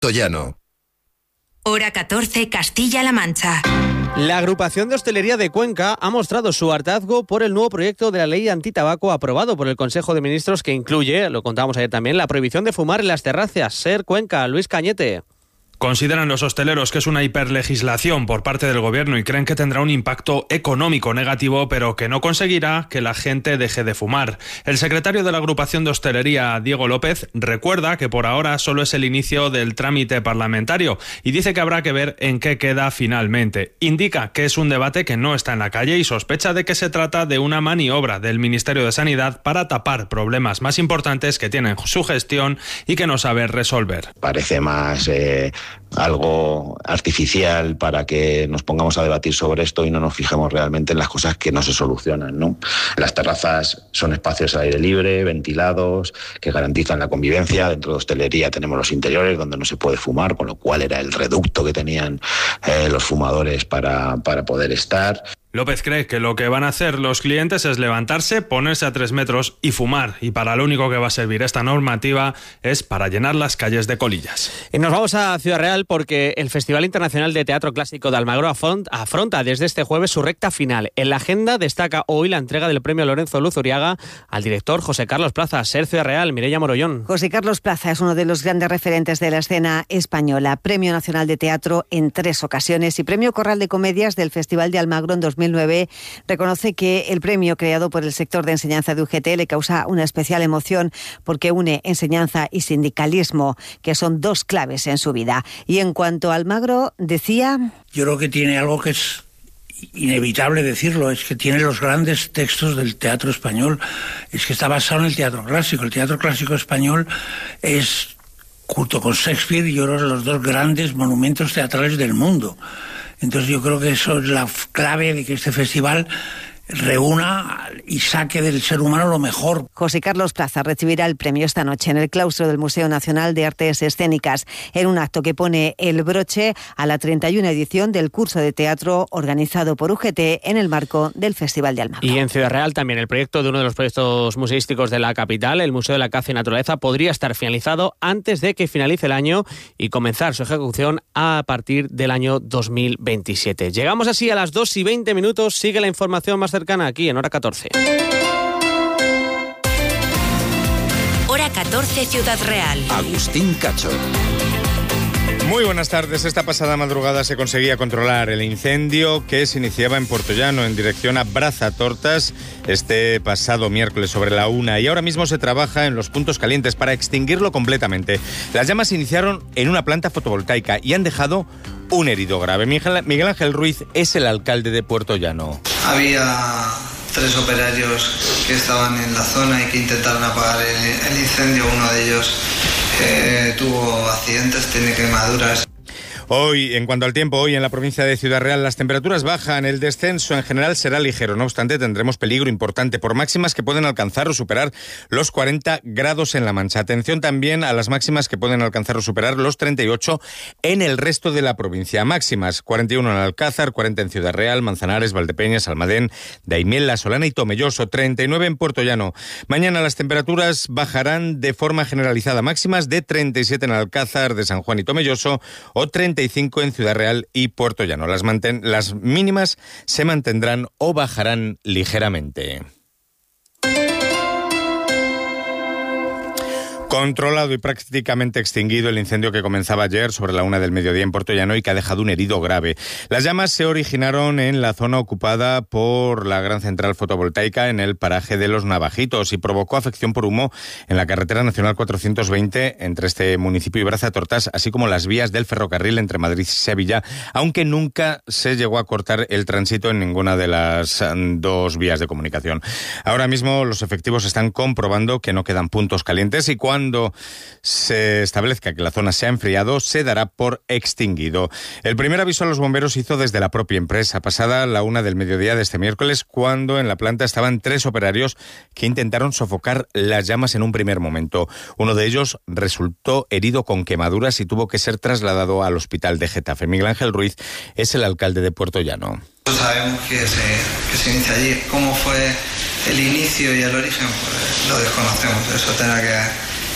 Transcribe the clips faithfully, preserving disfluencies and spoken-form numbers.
Puertollano. Hora catorce, Castilla-La Mancha. La agrupación de hostelería de Cuenca ha mostrado su hartazgo por el nuevo proyecto de la ley antitabaco aprobado por el Consejo de Ministros, que incluye, lo contábamos ayer también, la prohibición de fumar en las terrazas. Ser Cuenca, Luis Cañete. Consideran los hosteleros que es una hiperlegislación por parte del gobierno y creen que tendrá un impacto económico negativo, pero que no conseguirá que la gente deje de fumar. El secretario de la agrupación de hostelería, Diego López, recuerda que por ahora solo es el inicio del trámite parlamentario y dice que habrá que ver en qué queda finalmente. Indica que es un debate que no está en la calle y sospecha de que se trata de una maniobra del Ministerio de Sanidad para tapar problemas más importantes que tienen su gestión y que no sabe resolver. Parece más Eh... algo artificial para que nos pongamos a debatir sobre esto y no nos fijemos realmente en las cosas que no se solucionan, ¿no? Las terrazas son espacios al aire libre, ventilados, que garantizan la convivencia. Dentro de hostelería tenemos los interiores donde no se puede fumar, con lo cual era el reducto que tenían eh, los fumadores para, para poder estar. López cree que lo que van a hacer los clientes es levantarse, ponerse a tres metros y fumar. Y para lo único que va a servir esta normativa es para llenar las calles de colillas. Y nos vamos a Ciudad Real porque el Festival Internacional de Teatro Clásico de Almagro afronta desde este jueves su recta final. En la agenda destaca hoy la entrega del premio Lorenzo Luzuriaga al director José Carlos Plaza. Ser Ciudad Real, Mireia Morollón. José Carlos Plaza es uno de los grandes referentes de la escena española. Premio Nacional de Teatro en tres ocasiones y Premio Corral de Comedias del Festival de Almagro en dos mil nueve, reconoce que el premio creado por el sector de enseñanza de U G T le causa una especial emoción porque une enseñanza y sindicalismo, que son dos claves en su vida. Y en cuanto a Almagro, decía... Yo creo que tiene algo que es inevitable decirlo, es que tiene los grandes textos del teatro español, es que está basado en el teatro clásico. El teatro clásico español es, junto con Shakespeare, yo creo, los dos grandes monumentos teatrales del mundo. Entonces yo creo que eso es la clave de que este festival reúna y saque del ser humano lo mejor. José Carlos Plaza recibirá el premio esta noche en el claustro del Museo Nacional de Artes Escénicas, en un acto que pone el broche a la treinta y una edición del curso de teatro organizado por U G T en el marco del Festival de Almagro. Y en Ciudad Real también el proyecto de uno de los proyectos museísticos de la capital, el Museo de la Caza y Naturaleza, podría estar finalizado antes de que finalice el año y comenzar su ejecución a partir del año dos mil veintisiete. Llegamos así a las dos y veinte minutos. Sigue la información más cercana aquí en Hora catorce. Hora catorce, Ciudad Real. Agustín Cacho. Muy buenas tardes. Esta pasada madrugada se conseguía controlar el incendio que se iniciaba en Puertollano en dirección a Brazatortas este pasado miércoles sobre la una, y ahora mismo se trabaja en los puntos calientes para extinguirlo completamente. Las llamas se iniciaron en una planta fotovoltaica y han dejado un herido grave. Miguel Ángel Ruiz es el alcalde de Puertollano. Había tres operarios que estaban en la zona y que intentaron apagar el, el incendio. Uno de ellos eh, tuvo accidentes, tiene quemaduras. Hoy, en cuanto al tiempo, hoy en la provincia de Ciudad Real las temperaturas bajan, el descenso en general será ligero, no obstante tendremos peligro importante por máximas que pueden alcanzar o superar los cuarenta grados en La Mancha. Atención también a las máximas que pueden alcanzar o superar los treinta y ocho en el resto de la provincia. Máximas, cuarenta y uno en Alcázar, cuarenta en Ciudad Real, Manzanares, Valdepeñas, Almadén, Daimiel, La Solana y Tomelloso, treinta y nueve en Puertollano. Mañana las temperaturas bajarán de forma generalizada, máximas de treinta y siete en Alcázar de San Juan y Tomelloso o treinta y cinco en Ciudad Real y Puertollano. Las, manten- las mínimas se mantendrán o bajarán ligeramente. Controlado y prácticamente extinguido el incendio que comenzaba ayer sobre la una del mediodía en Puertollano y que ha dejado un herido grave. Las llamas se originaron en la zona ocupada por la gran central fotovoltaica en el paraje de Los Navajitos y provocó afección por humo en la carretera nacional cuatrocientos veinte entre este municipio y Brazatortas, así como las vías del ferrocarril entre Madrid y Sevilla, aunque nunca se llegó a cortar el tránsito en ninguna de las dos vías de comunicación. Ahora mismo los efectivos están comprobando que no quedan puntos calientes y cuando Cuando se establezca que la zona se ha enfriado, se dará por extinguido. El primer aviso a los bomberos se hizo desde la propia empresa, pasada la una del mediodía de este miércoles, cuando en la planta estaban tres operarios que intentaron sofocar las llamas en un primer momento. Uno de ellos resultó herido con quemaduras y tuvo que ser trasladado al hospital de Getafe. Miguel Ángel Ruiz es el alcalde de Puertollano. Sabemos que se, que se inicia allí. ¿Cómo fue el inicio y el origen? Pues lo desconocemos. Eso tendrá que... que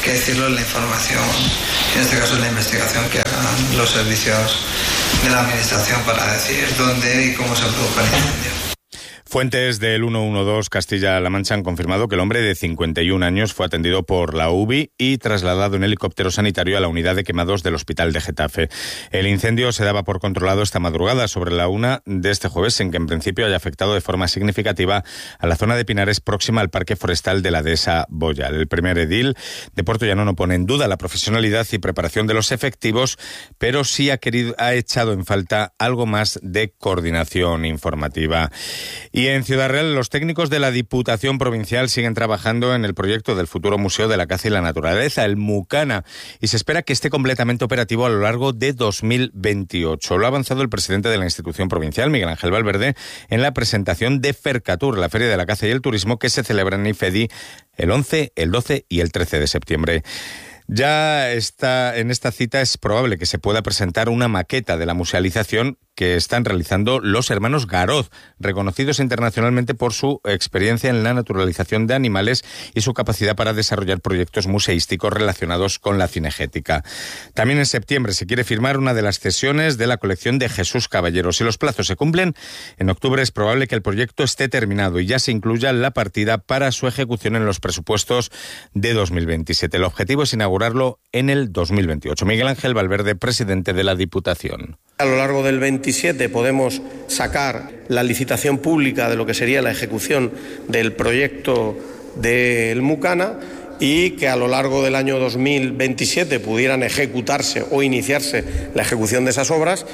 que decirlo, en la información, en este caso en la investigación que hagan los servicios de la Administración para decir dónde y cómo se produjo el incendio. Fuentes del ciento doce Castilla-La Mancha han confirmado que el hombre de cincuenta y un años fue atendido por la U B I y trasladado en helicóptero sanitario a la unidad de quemados del Hospital de Getafe. El incendio se daba por controlado esta madrugada sobre la una de este jueves, en que en principio haya afectado de forma significativa a la zona de Pinares próxima al Parque Forestal de la Dehesa Boyal. El primer edil de Puertollano no pone en duda la profesionalidad y preparación de los efectivos, pero sí ha querido, ha echado en falta algo más de coordinación informativa. Y en Ciudad Real, los técnicos de la Diputación Provincial siguen trabajando en el proyecto del futuro Museo de la Caza y la Naturaleza, el MUCANA, y se espera que esté completamente operativo a lo largo de dos mil veintiocho. Lo ha avanzado el presidente de la institución provincial, Miguel Ángel Valverde, en la presentación de Fercatur, la Feria de la Caza y el Turismo, que se celebra en IFEDI el once, el doce y el trece de septiembre. Ya está en esta cita es probable que se pueda presentar una maqueta de la musealización que están realizando los hermanos Garoz, reconocidos internacionalmente por su experiencia en la naturalización de animales y su capacidad para desarrollar proyectos museísticos relacionados con la cinegética. También en septiembre se quiere firmar una de las cesiones de la colección de Jesús Caballero. Si los plazos se cumplen, en octubre es probable que el proyecto esté terminado y ya se incluya la partida para su ejecución en los presupuestos de dos mil veintisiete. El objetivo es inaugurarlo en el dos mil veintiocho. Miguel Ángel Valverde, presidente de la Diputación. A lo largo del veintisiete podemos sacar la licitación pública de lo que sería la ejecución del proyecto del MUCANA y que a lo largo del año dos mil veintisiete pudieran ejecutarse o iniciarse la ejecución de esas obras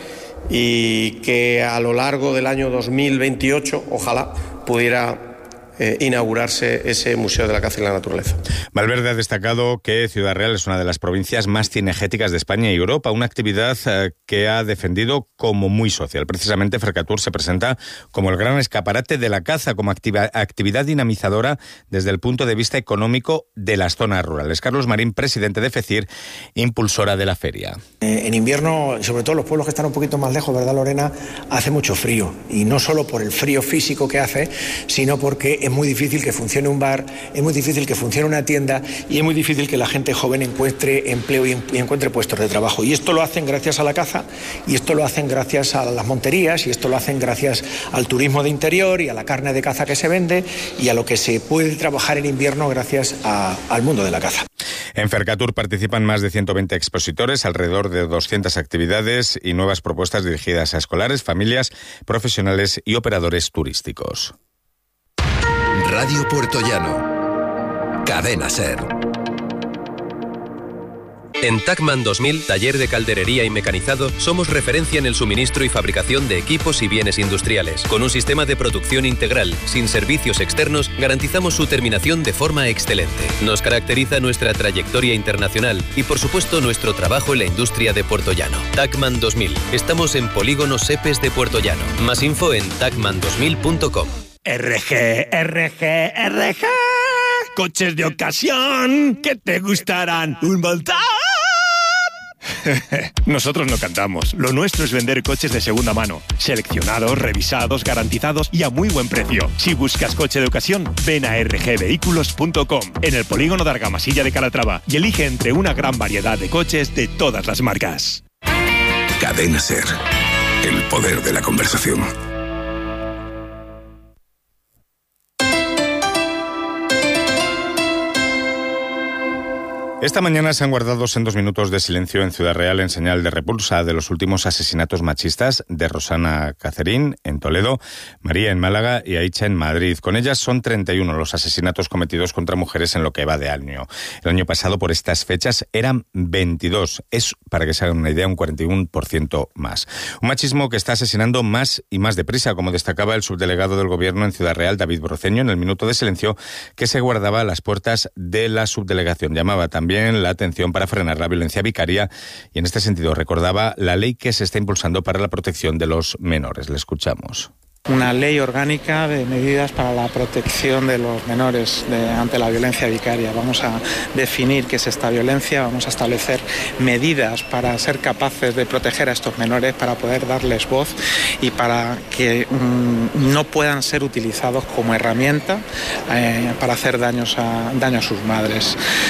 y que a lo largo del año dos mil veintiocho, ojalá, pudiera Eh, inaugurarse ese Museo de la Caza y la Naturaleza. Valverde ha destacado que Ciudad Real es una de las provincias más cinegéticas de España y Europa, una actividad eh, que ha defendido como muy social. Precisamente Fercatur se presenta como el gran escaparate de la caza, como activa, actividad dinamizadora desde el punto de vista económico de las zonas rurales. Carlos Marín, presidente de FECIR, impulsora de la feria. Eh, en invierno, sobre todo los pueblos que están un poquito más lejos, ¿verdad, Lorena? Hace mucho frío, y no solo por el frío físico que hace, sino porque es muy difícil que funcione un bar, es muy difícil que funcione una tienda y es muy difícil que la gente joven encuentre empleo y encuentre puestos de trabajo. Y esto lo hacen gracias a la caza, y esto lo hacen gracias a las monterías, y esto lo hacen gracias al turismo de interior y a la carne de caza que se vende y a lo que se puede trabajar en invierno gracias a, al mundo de la caza. En Fercatur participan más de ciento veinte expositores, alrededor de doscientas actividades y nuevas propuestas dirigidas a escolares, familias, profesionales y operadores turísticos. Radio Puertollano. Cadena SER. En Tacman dos mil, taller de calderería y mecanizado, somos referencia en el suministro y fabricación de equipos y bienes industriales. Con un sistema de producción integral, sin servicios externos, garantizamos su terminación de forma excelente. Nos caracteriza nuestra trayectoria internacional y, por supuesto, nuestro trabajo en la industria de Puertollano. Tacman dos mil. Estamos en Polígono Sepes de Puertollano. Más info en tacman dos mil punto com. R G, R G, R G. Coches de ocasión que te gustarán un montón. Nosotros no cantamos. Lo nuestro es vender coches de segunda mano, seleccionados, revisados, garantizados y a muy buen precio. Si buscas coche de ocasión, ven a r g vehículos punto com, en el polígono de Argamasilla de Calatrava, y elige entre una gran variedad de coches de todas las marcas. Cadena SER. El poder de la conversación. Esta mañana se han guardado sendos minutos de silencio en Ciudad Real en señal de repulsa de los últimos asesinatos machistas de Rosana Cacerín en Toledo, María en Málaga y Aicha en Madrid. Con ellas son treinta y uno los asesinatos cometidos contra mujeres en lo que va de año. El año pasado, por estas fechas, eran veintidós. Es, para que se hagan una idea, un cuarenta y uno por ciento más. Un machismo que está asesinando más y más deprisa, como destacaba el subdelegado del Gobierno en Ciudad Real, David Broceño, en el minuto de silencio que se guardaba a las puertas de la subdelegación. Llamaba también la atención para frenar la violencia vicaria y en este sentido recordaba la ley que se está impulsando para la protección de los menores. Le escuchamos. Una ley orgánica de medidas para la protección de los menores de, ante la violencia vicaria. Vamos a definir qué es esta violencia, vamos a establecer medidas para ser capaces de proteger a estos menores, para poder darles voz y para que mmm, no puedan ser utilizados como herramienta eh, para hacer daños a, daño a sus madres.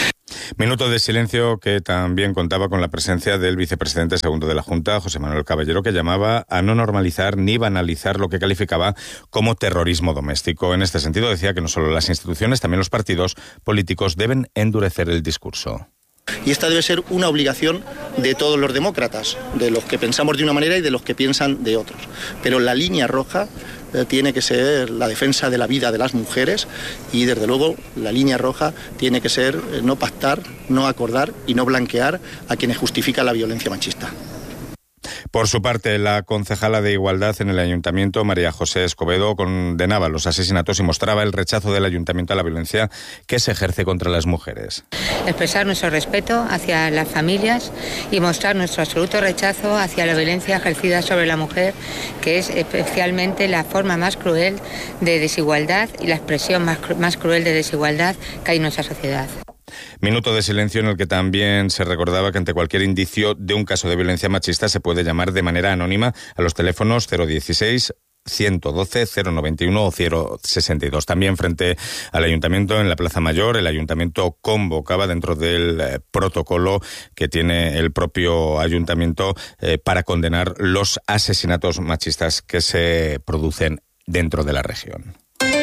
Minuto de silencio que también contaba con la presencia del vicepresidente segundo de la Junta, José Manuel Caballero, que llamaba a no normalizar ni banalizar lo que calificaba como terrorismo doméstico. En este sentido decía que no solo las instituciones, también los partidos políticos deben endurecer el discurso. Y esta debe ser una obligación de todos los demócratas, de los que pensamos de una manera y de los que piensan de otros. Pero la línea roja eh, tiene que ser la defensa de la vida de las mujeres y, desde luego, la línea roja tiene que ser eh, no pactar, no acordar y no blanquear a quienes justifican la violencia machista. Por su parte, la concejala de Igualdad en el Ayuntamiento, María José Escobedo, condenaba los asesinatos y mostraba el rechazo del Ayuntamiento a la violencia que se ejerce contra las mujeres. Expresar nuestro respeto hacia las familias y mostrar nuestro absoluto rechazo hacia la violencia ejercida sobre la mujer, que es especialmente la forma más cruel de desigualdad y la expresión más, más cruel de desigualdad que hay en nuestra sociedad. Minuto de silencio en el que también se recordaba que ante cualquier indicio de un caso de violencia machista se puede llamar de manera anónima a los teléfonos cero dieciséis, ciento doce, cero noventa y uno o cero sesenta y dos. También frente al Ayuntamiento, en la Plaza Mayor, el Ayuntamiento convocaba dentro del eh, protocolo que tiene el propio Ayuntamiento eh, para condenar los asesinatos machistas que se producen dentro de la región.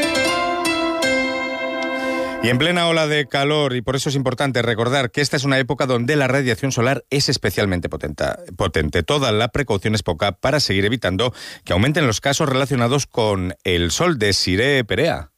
Y en plena ola de calor, y por eso es importante recordar que esta es una época donde la radiación solar es especialmente potente. potente. Toda la precaución es poca para seguir evitando que aumenten los casos relacionados con el sol. Desiree Perea.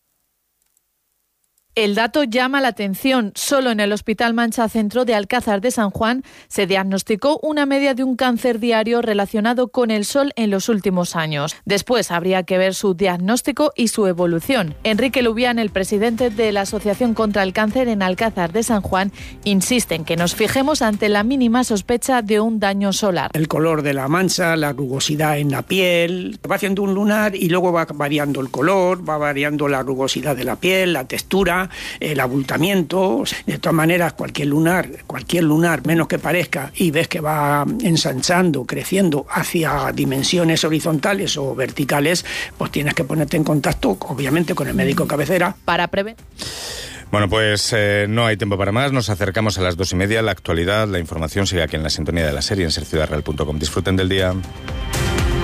El dato llama la atención. Solo en el Hospital Mancha Centro de Alcázar de San Juan se diagnosticó una media de un cáncer diario relacionado con el sol en los últimos años. Después habría que ver su diagnóstico y su evolución. Enrique Lubián, el presidente de la Asociación contra el Cáncer en Alcázar de San Juan, insiste en que nos fijemos ante la mínima sospecha de un daño solar. El color de la mancha, la rugosidad en la piel, va haciendo un lunar y luego va variando el color, va variando la rugosidad de la piel, la textura, el abultamiento. De todas maneras, cualquier lunar, cualquier lunar, menos que parezca, y ves que va ensanchando, creciendo hacia dimensiones horizontales o verticales, pues tienes que ponerte en contacto, obviamente, con el médico cabecera. Para prevenir. Bueno, pues eh, no hay tiempo para más. Nos acercamos a las dos y media. La actualidad, la información sigue aquí en la sintonía de la serie en ser ciudad real punto com. Disfruten del día.